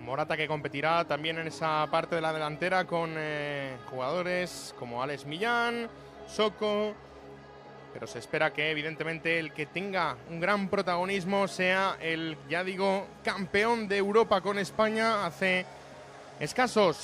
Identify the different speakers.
Speaker 1: Morata, que competirá también en esa parte de la delantera con jugadores como Alex Millán, Soko. Pero se espera que, evidentemente, el que tenga un gran protagonismo sea el, ya digo, campeón de Europa con España hace escasos